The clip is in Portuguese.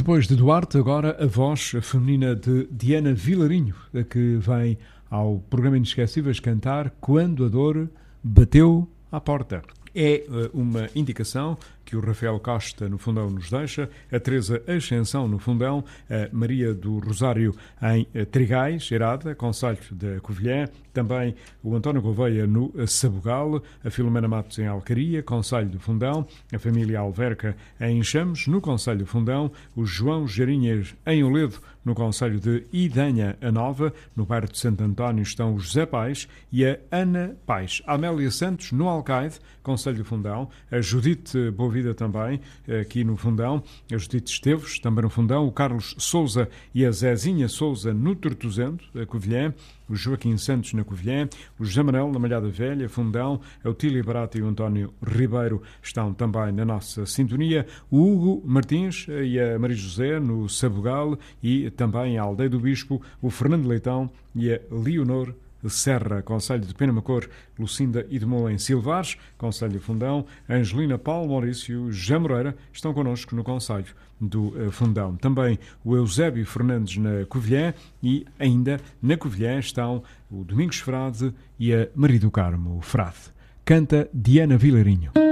depois de Duarte, agora a voz feminina de Diana Vilarinho, que vem ao programa Inesquecíveis cantar Quando a Dor Bateu à Porta. É uma indicação que o Rafael Costa no Fundão nos deixa, a Teresa Ascensão no Fundão, a Maria do Rosário em Trigais, Herada, concelho da Covilhã, também o António Gouveia no Sabugal, a Filomena Matos em Alcaria, concelho do Fundão, a família Alverca em Enxames, no concelho do Fundão, o João Jarinhas em Oledo, no concelho de Idanha a Nova, no bairro de Santo António estão os José Pais e a Ana Pais, a Amélia Santos no Alcaide, concelho do Fundão, a Judite Boavida também, aqui no Fundão, a Judite Esteves, também no Fundão, o Carlos Souza e a Zezinha Souza no Tortuzendo, a Covilhã, o Joaquim Santos na Covilhã, o José Manuel na Malhada Velha, Fundão, a Otília Barata e o António Ribeiro estão também na nossa sintonia, o Hugo Martins e a Maria José no Sabugal e também a Aldeia do Bispo, o Fernando Leitão e a Leonor Serra, concelho de Penamacor, Lucinda Idemol em Silvares, concelho de Fundão, Angelina Paulo Maurício José Moreira estão connosco no concelho do Fundão. Também o Eusébio Fernandes na Covilhã e ainda na Covilhã estão o Domingos Frade e a Maria do Carmo Frade. Canta Diana Vilarinho.